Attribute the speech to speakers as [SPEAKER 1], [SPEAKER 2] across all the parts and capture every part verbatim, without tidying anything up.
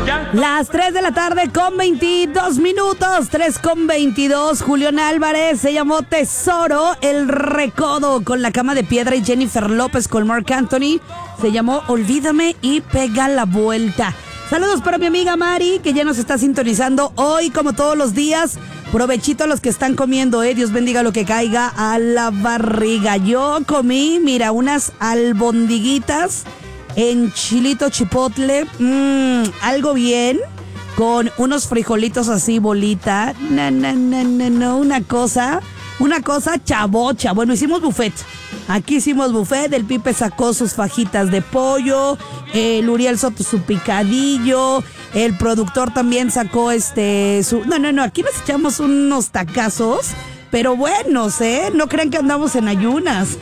[SPEAKER 1] Las tres de la tarde con veintidós minutos, tres con veintidós. Julián Álvarez se llamó Tesoro, El Recodo con La Cama de Piedra, y Jennifer López con Marc Anthony se llamó Olvídame y Pega la Vuelta. Saludos para mi amiga Mari, que ya nos está sintonizando hoy como todos los días. Provechito a los que están comiendo, eh. Dios bendiga lo que caiga a la barriga. Yo comí, mira, unas albondiguitas en chilito chipotle, mmm, algo bien, con unos frijolitos así, bolita, no, no, no, no, no, una cosa, una cosa chavocha. Bueno, hicimos buffet, aquí hicimos buffet, el Pipe sacó sus fajitas de pollo, el Uriel Soto su picadillo, el productor también sacó este, su, no, no, no, aquí nos echamos unos tacazos, pero buenos, ¿eh? No crean que andamos en ayunas.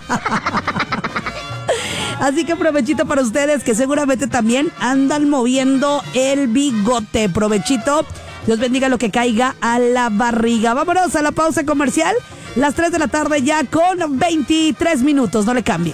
[SPEAKER 1] Así que provechito para ustedes que seguramente también andan moviendo el bigote. Provechito. Dios bendiga lo que caiga a la barriga. Vámonos a la pausa comercial. Las tres de la tarde ya con veintitrés minutos. No le cambies.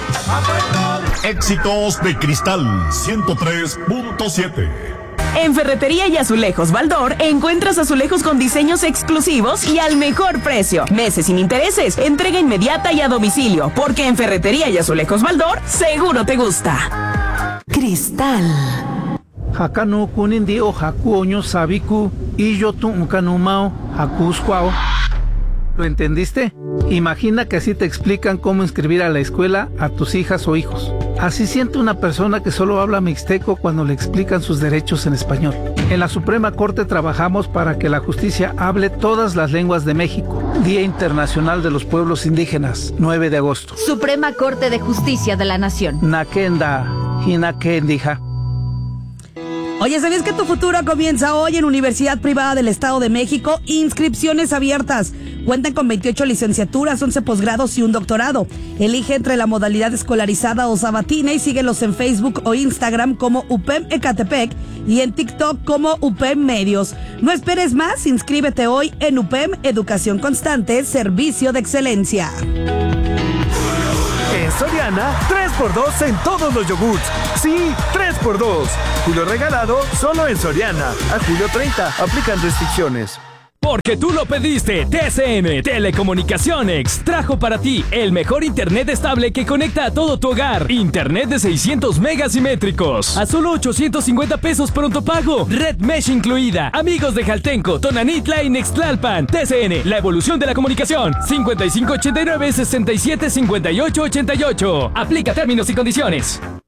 [SPEAKER 2] Éxitos de Cristal ciento tres punto siete.
[SPEAKER 3] En Ferretería y Azulejos Baldor encuentras azulejos con diseños exclusivos y al mejor precio. Meses sin intereses, entrega inmediata y a domicilio, porque en Ferretería y Azulejos Baldor seguro te gusta. Cristal.
[SPEAKER 4] Hakano kunindi o haku oño sabiku y yo tu unkanumao hakuskwao. ¿Lo entendiste? Imagina que así te explican cómo inscribir a la escuela a tus hijas o hijos. Así siente una persona que solo habla mixteco cuando le explican sus derechos en español. En la Suprema Corte trabajamos para que la justicia hable todas las lenguas de México. Día Internacional de los Pueblos Indígenas, nueve de agosto.
[SPEAKER 5] Suprema Corte de Justicia de la Nación.
[SPEAKER 4] Nakenda, hinakendija.
[SPEAKER 1] Oye, ¿sabías que tu futuro comienza hoy en Universidad Privada del Estado de México? Inscripciones abiertas. Cuentan con veintiocho licenciaturas, once posgrados y un doctorado. Elige entre la modalidad escolarizada o sabatina y síguelos en Facebook o Instagram como U P E M Ecatepec y en TikTok como U P E M Medios. No esperes más, inscríbete hoy en U P E M Educación Constante, Servicio de Excelencia.
[SPEAKER 6] En Soriana, tres por dos en todos los yogurts. Sí, tres por dos. Julio regalado solo en Soriana. A julio treinta, aplican restricciones.
[SPEAKER 7] Porque tú lo pediste, T C N Telecomunicaciones trajo para ti el mejor internet estable que conecta a todo tu hogar. Internet de seiscientos megas simétricos a solo ochocientos cincuenta pesos pronto pago. Red Mesh incluida. Amigos de Jaltenco, Tonanitla y Nextlalpan. T C N, la evolución de la comunicación. cincuenta y cinco ochenta y nueve, sesenta y siete cincuenta y ocho ochenta y ocho. Aplica términos y condiciones.